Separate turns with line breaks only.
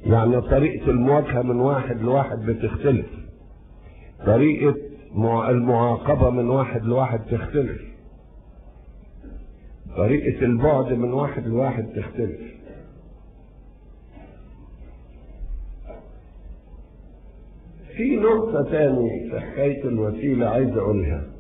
يعني طريقة المواجهة من واحد لواحد بتختلف، طريقة المعاقبة من واحد لواحد تختلف، طريقة البعد من واحد لواحد تختلف. في نقطة تاني في حكاية الوسيلة عايز أقولها.